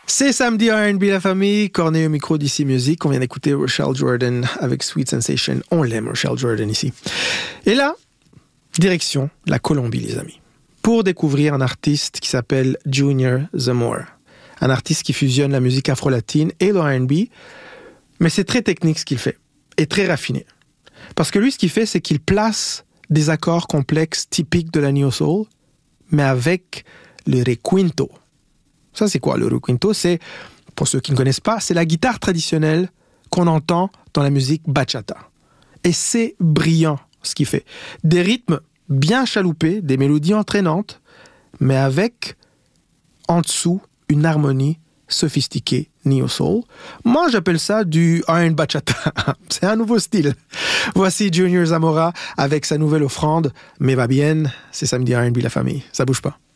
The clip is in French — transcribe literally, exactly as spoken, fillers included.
C'est samedi R and B la famille, Corné au micro d'Ici Music. On vient d'écouter Rochelle Jordan avec Sweet Sensation. On l'aime, Rochelle Jordan, ici. Et là, direction la Colombie, les amis, pour découvrir un artiste qui s'appelle Junior Zamora. Un artiste qui fusionne la musique afro-latine et le R and B, mais c'est très technique ce qu'il fait, et très raffiné. Parce que lui, ce qu'il fait, c'est qu'il place des accords complexes typiques de la Neo Soul, mais avec le requinto. Ça, c'est quoi le requinto? C'est, pour ceux qui ne connaissent pas, c'est la guitare traditionnelle qu'on entend dans la musique bachata. Et c'est brillant ce qu'il fait. Des rythmes bien chaloupés, des mélodies entraînantes, mais avec, en dessous, une harmonie sophistiquée Neo Soul. Moi, j'appelle ça du R and B bachata. C'est un nouveau style. Voici Junior Zamora avec sa nouvelle offrande. Mais va bien, c'est samedi R and B la famille. Ça bouge pas.